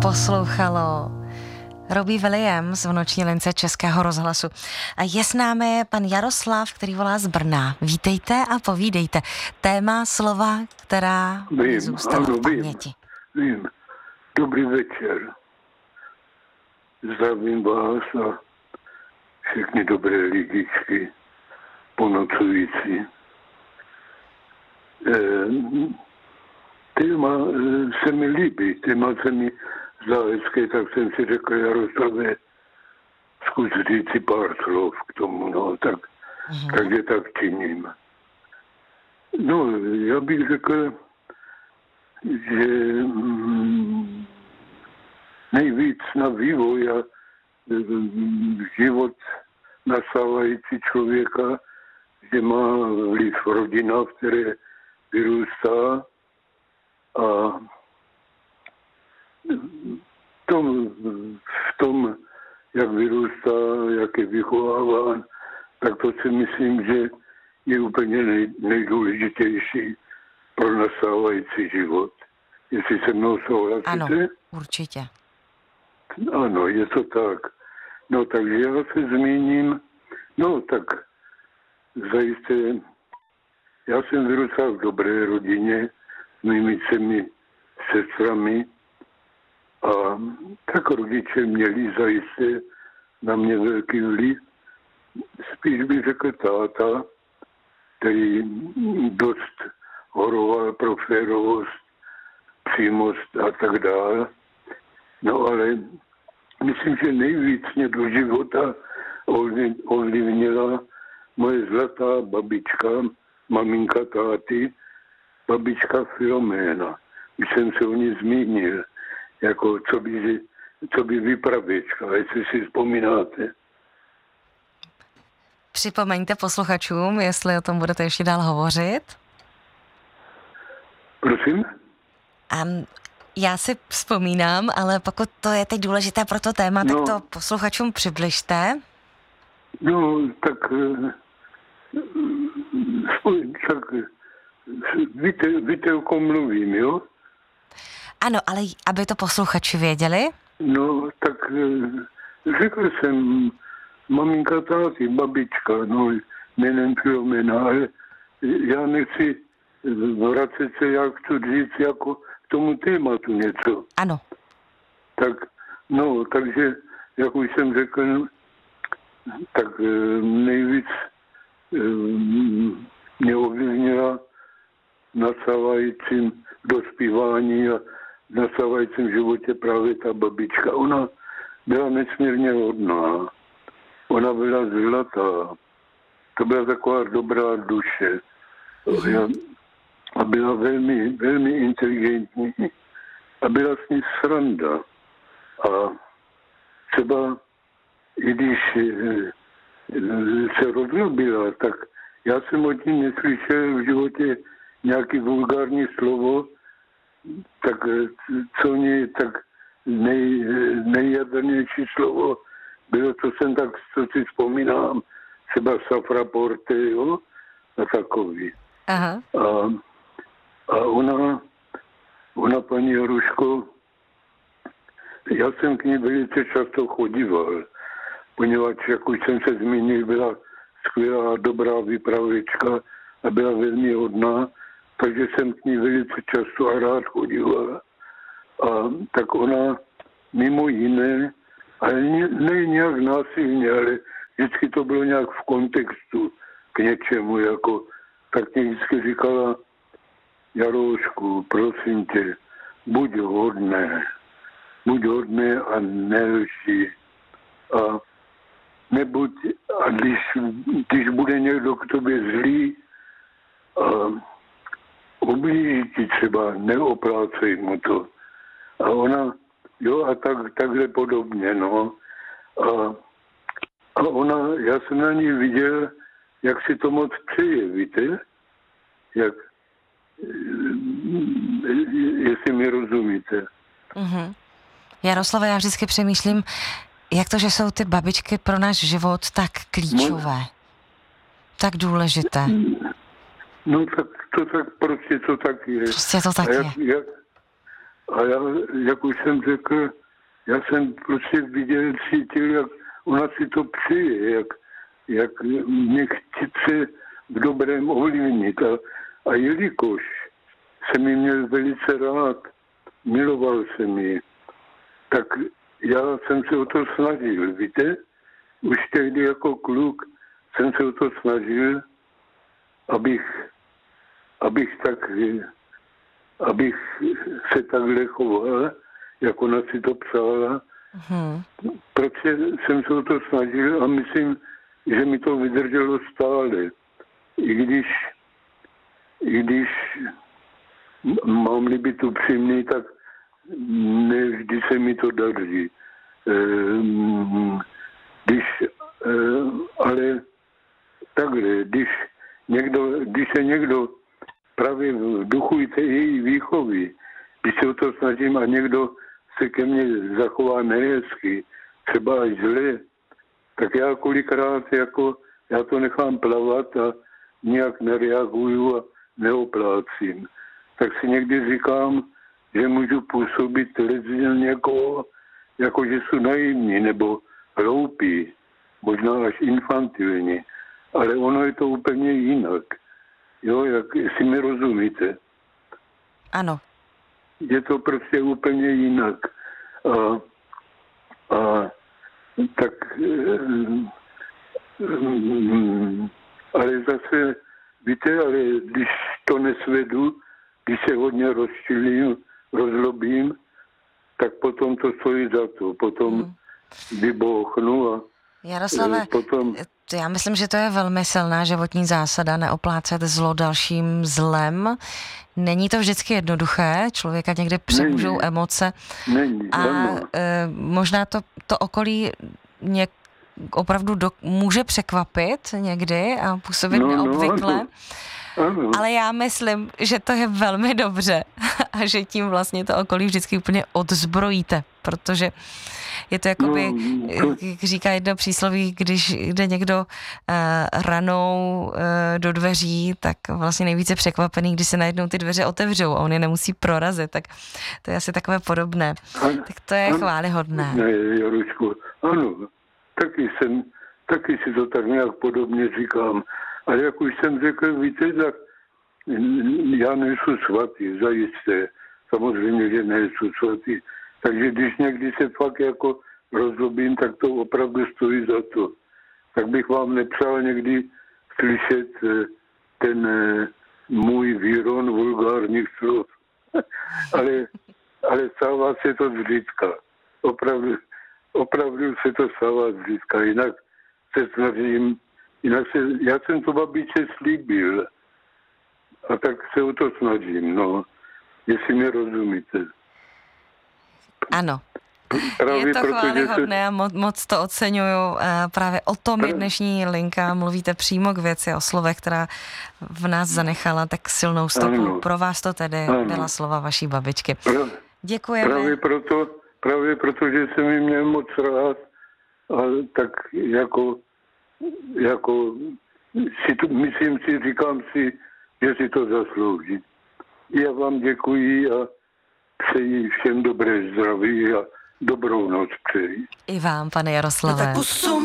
poslouchalo Robbie Williams v noční lince Českého rozhlasu. A je s námi pan Jaroslav, který volá z Brna. Vítejte a povídejte. Téma slova, která zůstala v paměti. Vím. Dobrý večer. Zdravím vás a všechny dobré lidičky ponocující. Téma se mi líbí, téma se mi zdá hezké, tak jsem si řekl, Jaroslavě, zkus říct si pár slov k tomu, no, takže tak činím. No, já bych řekl, že nejvíc na vývoj a život nastávající člověka, že má vliv rodina, v které vyrůstá, a v tom, jak vyrůstá, jak je vychováván, tak to si myslím, že je úplně nejdůležitější pro nastávající život. Jestli se mnou souhlasíte? Ano, určitě. Ano, je to tak. No, takže já se zmíním, no tak zajisté, já jsem vyrůstal v dobré rodině s mými třemi sestrami a tak rodiče měli zajisté na mě velký vliv. Spíš bych řekl táta, který dost horoval pro férovost, přímost a tak dále. No ale myslím, že nejvíc mě do života ovlivnila moje zlatá babička, maminka táty, babička Filoména. Už jsem se o ní zmínil, jako co by vypravěčka, jestli si vzpomínáte. Připomeňte posluchačům, jestli o tom budete ještě dál hovořit. Prosím? Já si vzpomínám, ale pokud to je teď důležité pro to téma, tak to posluchačům přibližte. No, tak víte, o kom mluvím, jo? Ano, ale aby to posluchači věděli? No, tak řekl jsem, maminka táty, babička, no, jménem Filomena, ale já nechci vracet se, jak chci říct, jako k tomu tématu něco. Ano. Tak, no, takže, jak už jsem řekl, tak nejvíc mě ovlivnila nastávajícím dospívání a v nastávajícím životě právě ta babička. Ona byla nesmírně hodná. Ona byla zlatá. To byla taková dobrá duše. A byla velmi, velmi inteligentní. A byla s ní sranda. A třeba, i když se rozlobila, tak já jsem od ní neslyšel v životě nějaký vulgární slovo, tak co ní tak nejjadrnější slovo bylo, co si vzpomínám, třeba Safraporte, jo, a takový. Aha. A ona, paní Hruško, já jsem k ní velice často chodíval, poněvadž, jak už jsem se zmínil, byla skvělá, dobrá vypravěčka a byla velmi hodná, takže jsem k ní velice často a rád chodíval. A tak ona mimo jiné, ale ne nějak násilně, ale vždycky to bylo nějak v kontextu k něčemu, jako tak mě vždycky říkala, Jaroušku, prosím tě, buď hodné a nelži. A nebuď, a když bude někdo k tobě zlý, ublíží ti třeba, neoplácej mu to. A ona, jo, a takhle podobně, no. A ona, já jsem na ní viděl, jak si to moc přeje, víte? Jak, jestli mi rozumíte. Mm-hmm. Jaroslave, já vždycky přemýšlím, jak to, že jsou ty babičky pro náš život tak klíčové, tak důležité. No tak to tak prostě to tak je. Prostě to tak je. A já, jak už jsem řekl, já jsem prostě viděl, cítil, jak ona si to přeje, jak mě chce v dobrém ovlivnit. A jelikož jsem ji měl velice rád, miloval jsem ji, tak já jsem se o to snažil, víte? Už tehdy jako kluk jsem se o to snažil, abych se takhle choval, jak ona si to přála. Proč jsem se o to snažil a myslím, že mi to vydrželo stále. I když mám-li být upřímný, tak ne vždy se mi to daří. Ale takhle, když se někdo právě v duchu její výchovy, když se o to snažím a někdo se ke mně zachová nehezky, třeba až zle, tak já kolikrát já to nechám plavat a nijak nereaguju a neoplácím. Tak si někdy říkám, že můžu působit leckdy někoho, jako že jsou naivní nebo hloupí, možná až infantilní. Ale ono je to úplně jinak. Jo, jestli mi rozumíte. Ano. Je to prostě úplně jinak. Tak ale zase, víte, ale když to nesvedu, když se hodně rozčilím, rozlobím, tak potom to stojí za to. Potom vybouchnu a Jaroslave, potom... Já myslím, že to je velmi silná životní zásada, neoplácet zlo dalším zlem. Není to vždycky jednoduché, člověka někdy přemůžou emoce. Možná to okolí opravdu může překvapit někdy a působit neobvykle. Ano. Ale já myslím, že to je velmi dobře a že tím vlastně to okolí vždycky úplně odzbrojíte, protože je to jakoby, jak říká jedno přísloví, když jde někdo ranou do dveří, tak vlastně nejvíce překvapený, když se najednou ty dveře otevřou a on je nemusí prorazit, tak to je asi takové podobné. Tak to je chvályhodné. Ne, Jaručku, ano, taky si to tak nějak podobně říkám. Ale jak už jsem řekl, víte, tak já nejsou svatý, zajisté. Samozřejmě, že nejsou svatý. Takže když někdy se fakt jako rozlobím, tak to opravdu stojí za to. Tak bych vám nepřál někdy slyšet ten můj výron vulgárních slov. ale stává se to zřídka. Opravdu se to stává zřídka. Jinak se snažím, já jsem to babičce slíbil. A tak se o to snažím, no. Jestli mě rozumíte. Ano. Právě je to chvályhodné a moc to oceňuju. Právě o tom je dnešní linka. Mluvíte přímo k věci, o slovech, která v nás zanechala tak silnou stopu. Ano. Pro vás to tedy byla slova vaší babičky. Děkujeme. Právě proto, že jsem ji měl moc rád, a tak říkám si, že si to zaslouží. Já vám děkuji a přeji všem dobré zdraví a dobrou noc přeji. I vám, pane Jaroslave.